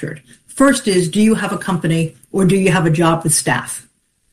First is, do you have a company or do you have a job with staff?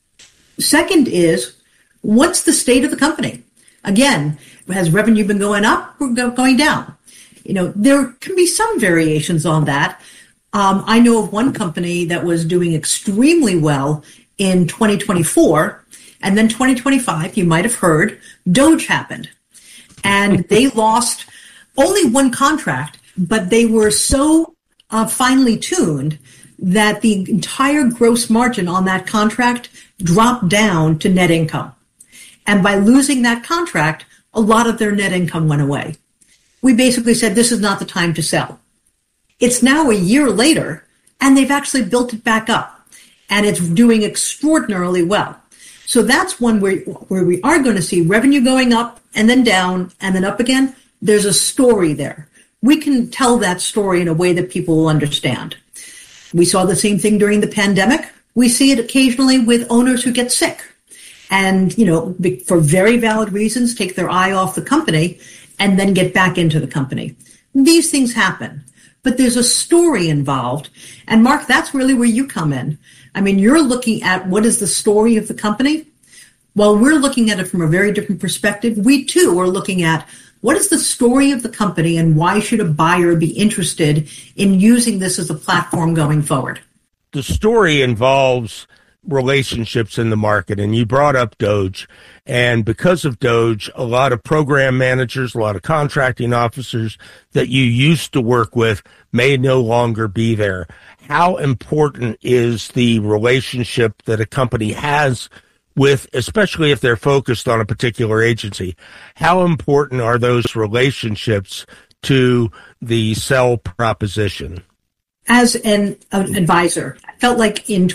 Second is, what's the state of the company? Again, has revenue been going up or going down? There can be some variations on that. I know of one company that was doing extremely well in 2024, and then 2025, you might have heard, DOGE happened. And they lost only one contract, but they were so finely tuned that the entire gross margin on that contract dropped down to net income. And by losing that contract, a lot of their net income went away. We basically said, this is not the time to sell. It's now a year later, and they've actually built it back up, and it's doing extraordinarily well. So that's one where we are going to see revenue going up and then down and then up again. There's a story there. We can tell that story in a way that people will understand. We saw the same thing during the pandemic. We see it occasionally with owners who get sick and, for very valid reasons, take their eye off the company and then get back into the company. These things happen, but there's a story involved. And Mark, that's really where you come in. I mean, you're looking at what is the story of the company. While we're looking at it from a very different perspective, we too are looking at what is the story of the company and why should a buyer be interested in using this as a platform going forward? The story involves relationships in the market, and you brought up DOGE. And because of DOGE, a lot of program managers, a lot of contracting officers that you used to work with may no longer be there. How important is the relationship that a company has with, especially if they're focused on a particular agency? How important are those relationships to the sell proposition? As an advisor, I felt like in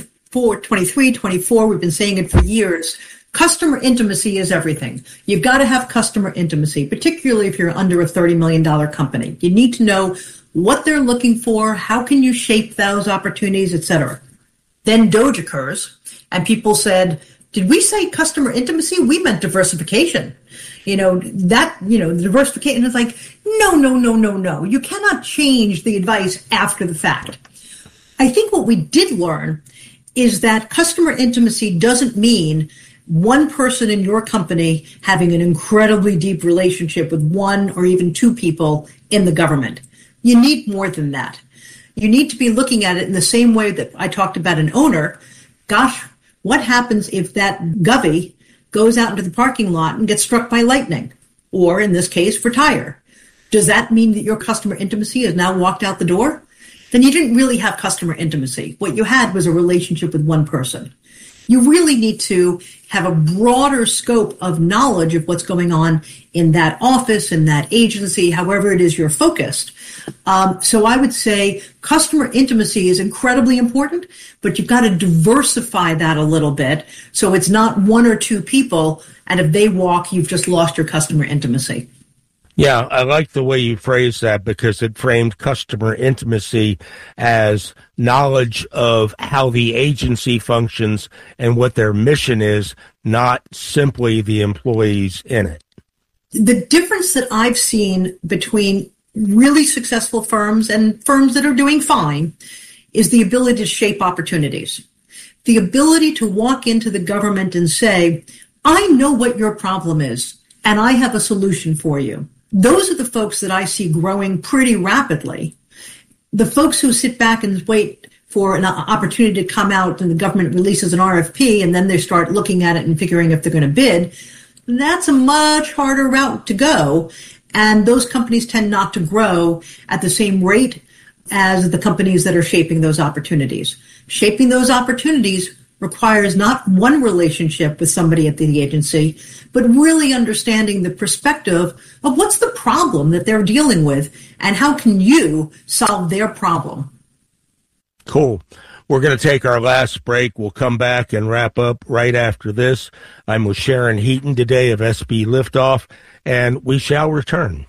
23, 24, we've been saying it for years, customer intimacy is everything. You've got to have customer intimacy, particularly if you're under a $30 million company. You need to know what they're looking for, how can you shape those opportunities, etc. Then DOGE occurs, and people said, did we say customer intimacy? We meant diversification. The diversification is like, no. You cannot change the advice after the fact. I think what we did learn is that customer intimacy doesn't mean one person in your company having an incredibly deep relationship with one or even two people in the government. You need more than that. You need to be looking at it in the same way that I talked about an owner. Gosh, what happens if that govie goes out into the parking lot and gets struck by lightning, or in this case, retire? Does that mean that your customer intimacy has now walked out the door? Then you didn't really have customer intimacy. What you had was a relationship with one person. You really need to have a broader scope of knowledge of what's going on in that office, in that agency, however it is you're focused. So I would say customer intimacy is incredibly important, but you've got to diversify that a little bit so it's not one or two people, and if they walk, you've just lost your customer intimacy. Yeah, I like the way you phrased that because it framed customer intimacy as knowledge of how the agency functions and what their mission is, not simply the employees in it. The difference that I've seen between really successful firms and firms that are doing fine is the ability to shape opportunities. The ability to walk into the government and say, I know what your problem is, and I have a solution for you. Those are the folks that I see growing pretty rapidly. The folks who sit back and wait for an opportunity to come out and the government releases an RFP and then they start looking at it and figuring if they're going to bid, that's a much harder route to go. And those companies tend not to grow at the same rate as the companies that are shaping those opportunities. Shaping those opportunities requires not one relationship with somebody at the agency, but really understanding the perspective of what's the problem that they're dealing with and how can you solve their problem. Cool. We're going to take our last break. We'll come back and wrap up right after this. I'm with Sharon Heaton today of SB Liftoff, and we shall return.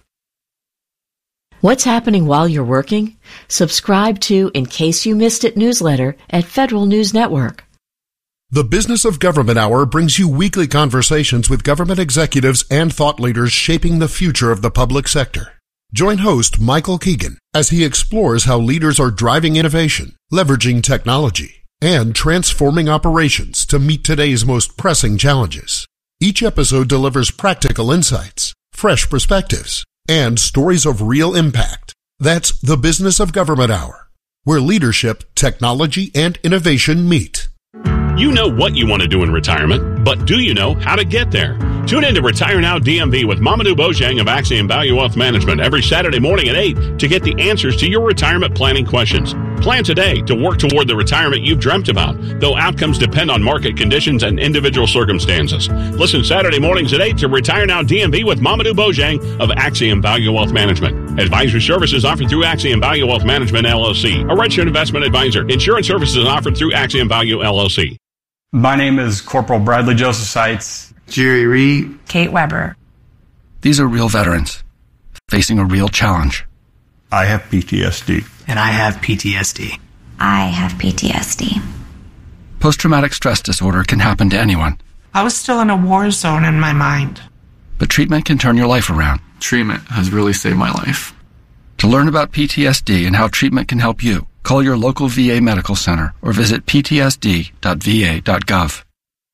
What's happening while you're working? Subscribe to In Case You Missed It newsletter at Federal News Network. The Business of Government Hour brings you weekly conversations with government executives and thought leaders shaping the future of the public sector. Join host Michael Keegan as he explores how leaders are driving innovation, leveraging technology, and transforming operations to meet today's most pressing challenges. Each episode delivers practical insights, fresh perspectives, and stories of real impact. That's the Business of Government Hour, where leadership, technology, and innovation meet. You know what you want to do in retirement, but do you know how to get there? Tune in to Retire Now DMV with Mamadou Bojang of Axiom Value Wealth Management every Saturday morning at 8 to get the answers to your retirement planning questions. Plan today to work toward the retirement you've dreamt about, though outcomes depend on market conditions and individual circumstances. Listen Saturday mornings at 8 to Retire Now DMV with Mamadou Bojang of Axiom Value Wealth Management. Advisory services offered through Axiom Value Wealth Management, LLC, a registered investment advisor. Insurance services offered through Axiom Value, LLC. My name is Corporal Bradley Joseph Seitz. Jerry Reed. Kate Weber. These are real veterans facing a real challenge. I have PTSD. And I have PTSD. I have PTSD. Post-traumatic stress disorder can happen to anyone. I was still in a war zone in my mind. But treatment can turn your life around. Treatment has really saved my life. To learn about PTSD and how treatment can help you, call your local VA medical center or visit ptsd.va.gov.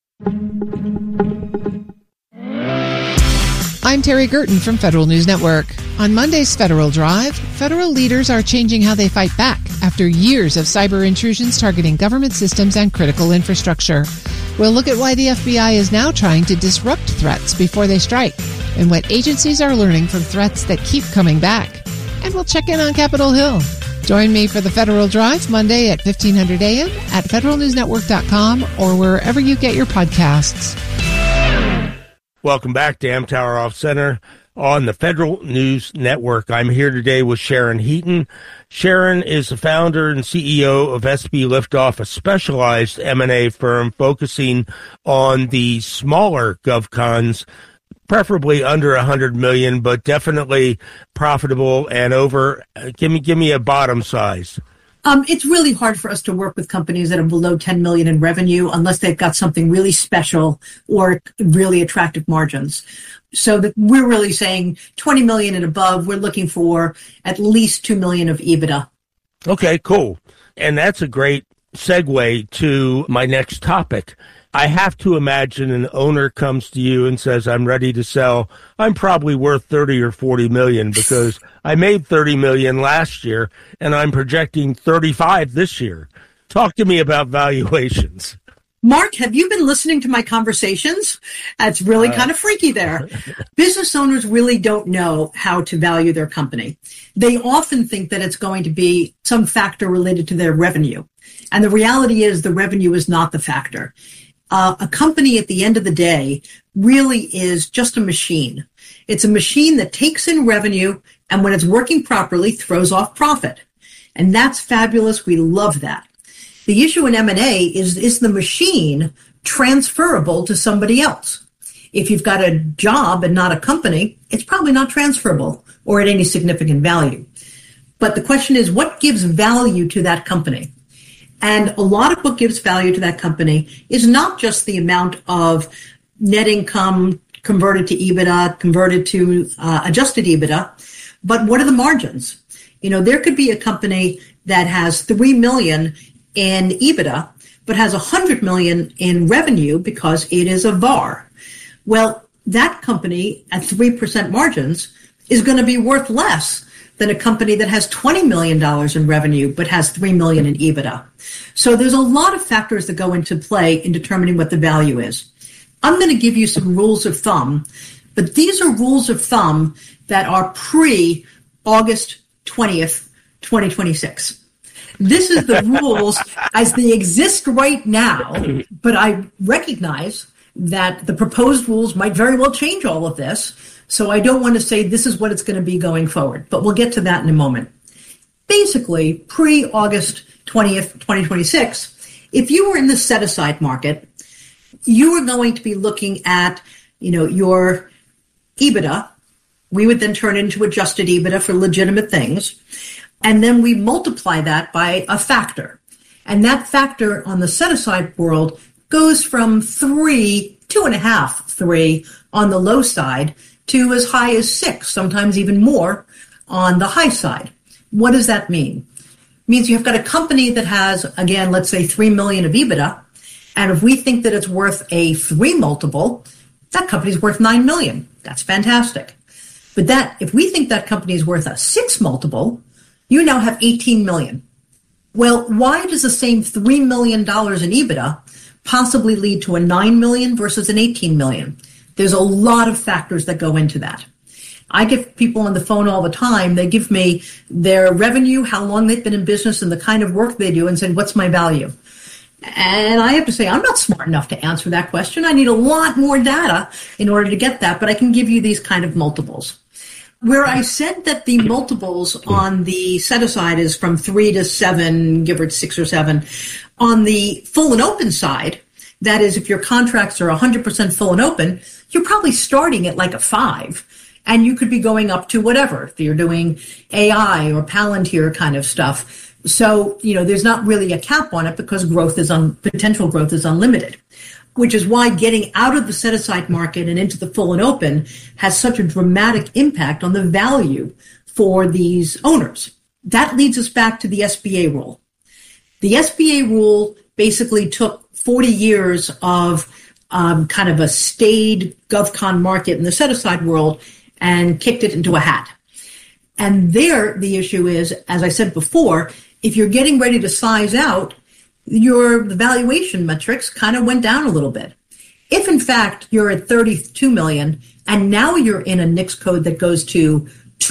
I'm Terry Gerton from Federal News Network. On Monday's Federal Drive, federal leaders are changing how they fight back after years of cyber intrusions targeting government systems and critical infrastructure. We'll look at why the FBI is now trying to disrupt threats before they strike and what agencies are learning from threats that keep coming back. And we'll check in on Capitol Hill. Join me for the Federal Drive Monday at 1500 a.m. at federalnewsnetwork.com or wherever you get your podcasts. Welcome back to Amtower Off Center on the Federal News Network. I'm here today with Sharon Heaton. Sharon is the founder and CEO of SB Liftoff, a specialized M&A firm focusing on the smaller GovCons, preferably under 100 million, but definitely profitable and over. Give me a bottom size. It's really hard for us to work with companies that are below 10 million in revenue unless they've got something really special or really attractive margins. So that we're really saying 20 million and above, we're looking for at least 2 million of EBITDA. Okay, cool. And that's a great segue to my next topic. I have to imagine an owner comes to you and says, I'm ready to sell. I'm probably worth 30 or 40 million because I made 30 million last year and I'm projecting 35 this year. Talk to me about valuations. Mark, have you been listening to my conversations? That's really kind of freaky there. Business owners really don't know how to value their company. They often think that it's going to be some factor related to their revenue. And the reality is the revenue is not the factor. A company at the end of the day really is just a machine. It's a machine that takes in revenue and when it's working properly, throws off profit. And that's fabulous. We love that. The issue in M&A is the machine transferable to somebody else? If you've got a job and not a company, it's probably not transferable or at any significant value. But the question is, what gives value to that company? And a lot of what gives value to that company is not just the amount of net income converted to EBITDA, converted to adjusted EBITDA, but what are the margins? You know, there could be a company that has 3 million in EBITDA, but has 100 million in revenue because it is a VAR. Well, that company at 3% margins is going to be worth less than a company that has $20 million in revenue but has 3 million in EBITDA. So there's a lot of factors that go into play in determining what the value is. I'm going to give you some rules of thumb, but these are rules of thumb that are pre-August 20th, 2026. This is the rules as they exist right now, but I recognize that the proposed rules might very well change all of this. So I don't want to say this is what it's going to be going forward, but we'll get to that in a moment. Basically, pre-August 20th, 2026, if you were in the set-aside market, you were going to be looking at, your EBITDA. We would then turn it into adjusted EBITDA for legitimate things. And then we multiply that by a factor. And that factor on the set-aside world goes from 3, 2.5, 3 on the low side to as high as 6, sometimes even more on the high side. What does that mean? It means you've got a company that has, again, let's say 3 million of EBITDA. And if we think that it's worth a 3 multiple, that company's worth 9 million. That's fantastic. But if we think that company is worth a 6 multiple, you now have 18 million. Well, why does the same $3 million in EBITDA possibly lead to a 9 million versus an 18 million? There's a lot of factors that go into that. I get people on the phone all the time. They give me their revenue, how long they've been in business, and the kind of work they do, and say, what's my value? And I have to say, I'm not smart enough to answer that question. I need a lot more data in order to get that, but I can give you these kind of multiples. Where I said that the multiples on the set-aside is from 3 to 7, give or 6 or 7, on the full and open side, that is, if your contracts are 100% full and open, you're probably starting at like a 5. And you could be going up to whatever, if you're doing AI or Palantir kind of stuff. So, there's not really a cap on it because potential growth is unlimited, which is why getting out of the set-aside market and into the full and open has such a dramatic impact on the value for these owners. That leads us back to the SBA rule. The SBA rule basically took 40 years of kind of a staid GovCon market in the set-aside world and kicked it into a hat. And there, the issue is, as I said before, if you're getting ready to size out, the valuation metrics kind of went down a little bit. If, in fact, you're at 32 million and now you're in a NICS code that goes to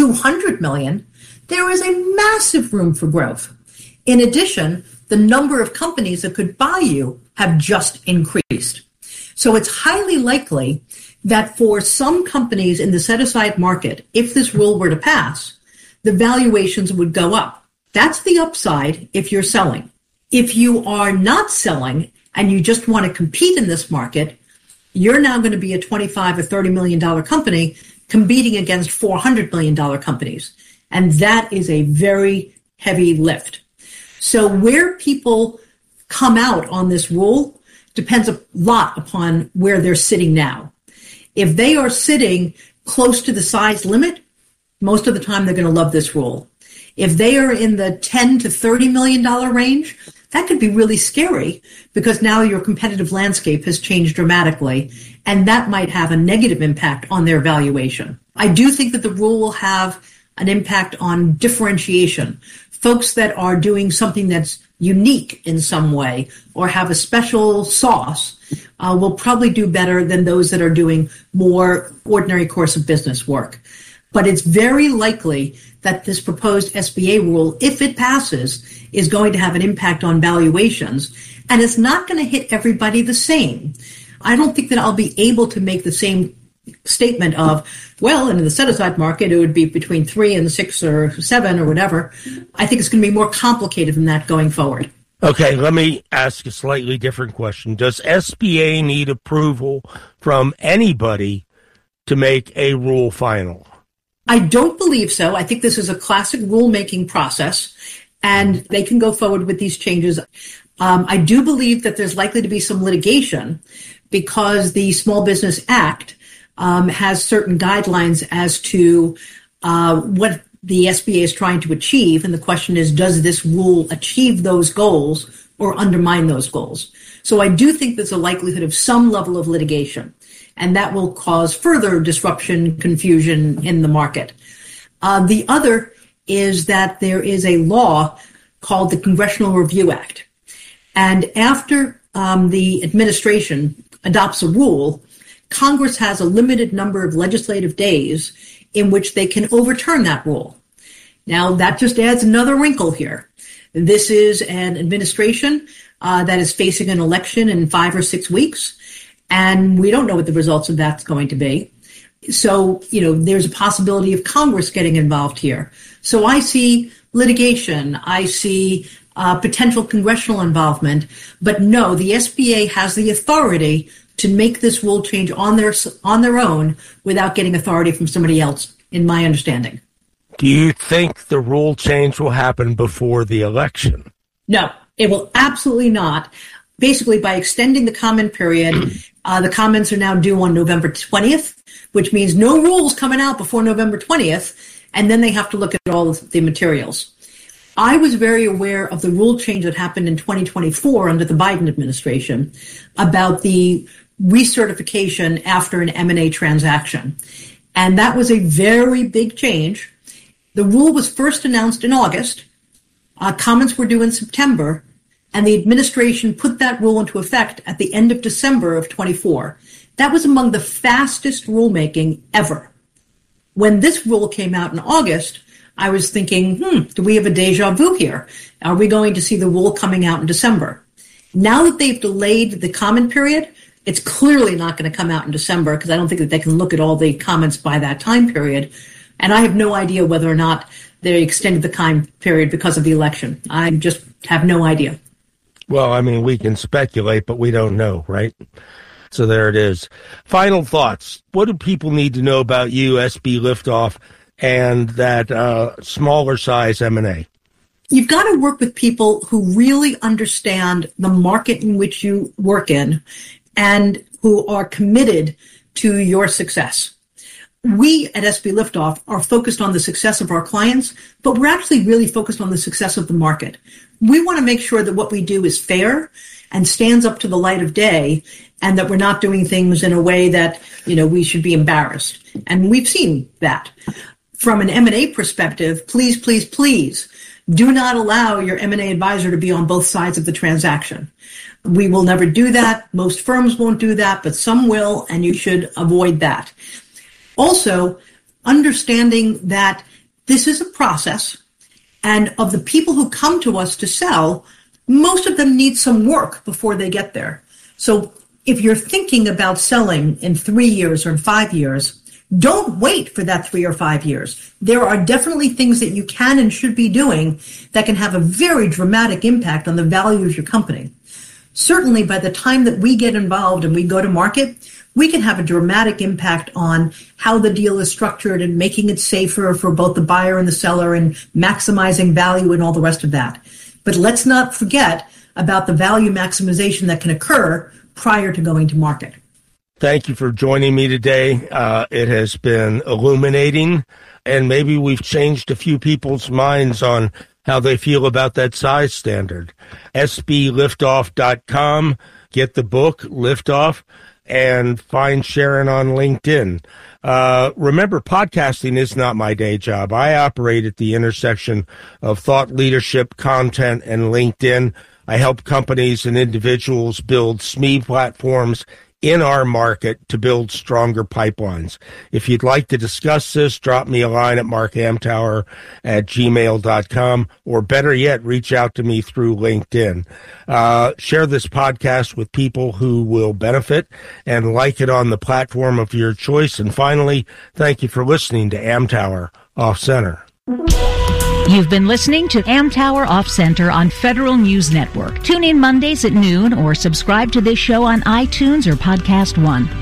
200 million, there is a massive room for growth. In addition, the number of companies that could buy you have just increased. So it's highly likely that for some companies in the set-aside market, if this rule were to pass, the valuations would go up. That's the upside if you're selling. If you are not selling and you just want to compete in this market, you're now going to be a $25 or $30 million company competing against $400 million companies. And that is a very heavy lift. So where people come out on this rule depends a lot upon where they're sitting now. If they are sitting close to the size limit, most of the time they're going to love this rule. If they are in the $10 to $30 million range, that could be really scary because now your competitive landscape has changed dramatically, and that might have a negative impact on their valuation. I do think that the rule will have an impact on differentiation. Folks that are doing something that's unique in some way or have a special sauce will probably do better than those that are doing more ordinary course of business work. But it's very likely that this proposed SBA rule, if it passes, is going to have an impact on valuations, and it's not going to hit everybody the same. I don't think that I'll be able to make the same statement of, well, in the set-aside market, it would be between 3 and 6 or 7 or whatever. I think it's going to be more complicated than that going forward. Okay, let me ask a slightly different question. Does SBA need approval from anybody to make a rule final? I don't believe so. I think this is a classic rulemaking process, and they can go forward with these changes. I do believe that there's likely to be some litigation because the Small Business Act has certain guidelines as to what the SBA is trying to achieve. And the question is, does this rule achieve those goals or undermine those goals? So I do think there's a likelihood of some level of litigation, and that will cause further disruption, confusion in the market. The other is that there is a law called the Congressional Review Act. And after the administration adopts a rule, Congress has a limited number of legislative days in which they can overturn that rule. Now, that just adds another wrinkle here. This is an administration that is facing an election in 5 or 6 weeks, and we don't know what the results of that's going to be. So, there's a possibility of Congress getting involved here. So I see litigation, I see potential congressional involvement, but no, the SBA has the authority to make this rule change on their own without getting authority from somebody else, in my understanding. Do you think the rule change will happen before the election? No, it will absolutely not. Basically, by extending the comment period, the comments are now due on November 20th, which means no rules coming out before November 20th. and then they have to look at all of the materials. I was very aware of the rule change that happened in 2024 under the Biden administration about the recertification after an M&A transaction. And that was a very big change. The rule was first announced in August. Comments were due in September, and the administration put that rule into effect at the end of December of 24. That was among the fastest rulemaking ever. When this rule came out in August, I was thinking, do we have a deja vu here? Are we going to see the rule coming out in December? Now that they've delayed the comment period, it's clearly not going to come out in December because I don't think that they can look at all the comments by that time period. And I have no idea whether or not they extended the comment period because of the election. I just have no idea. Well, I mean, we can speculate, but we don't know, right? So there it is. Final thoughts. What do people need to know about you, SB Liftoff, and that smaller size M&A? You've got to work with people who really understand the market in which you work in and who are committed to your success. We at SB Liftoff are focused on the success of our clients, but we're actually really focused on the success of the market. We want to make sure that what we do is fair and stands up to the light of day, and that we're not doing things in a way that, we should be embarrassed. And we've seen that. From an M&A perspective, please, please, please do not allow your M&A advisor to be on both sides of the transaction. We will never do that. Most firms won't do that, but some will, and you should avoid that. Also, understanding that this is a process, and of the people who come to us to sell, most of them need some work before they get there. So if you're thinking about selling in 3 years or in 5 years, don't wait for that 3 or 5 years. There are definitely things that you can and should be doing that can have a very dramatic impact on the value of your company. Certainly, by the time that we get involved and we go to market, we can have a dramatic impact on how the deal is structured and making it safer for both the buyer and the seller and maximizing value and all the rest of that. But let's not forget about the value maximization that can occur prior to going to market. Thank you for joining me today. It has been illuminating, and maybe we've changed a few people's minds on how they feel about that size standard. SBLiftoff.com. Get the book, Liftoff, and find Sharon on LinkedIn. Remember, podcasting is not my day job. I operate at the intersection of thought leadership, content, and LinkedIn. I help companies and individuals build SME platforms in our market to build stronger pipelines. If you'd like to discuss this, drop me a line at markamtower@gmail.com, or better yet, reach out to me through LinkedIn. Share this podcast with people who will benefit and like it on the platform of your choice. And finally, thank you for listening to Amtower Off Center. You've been listening to Amtower Off Center on Federal News Network. Tune in Mondays at noon or subscribe to this show on iTunes or Podcast One.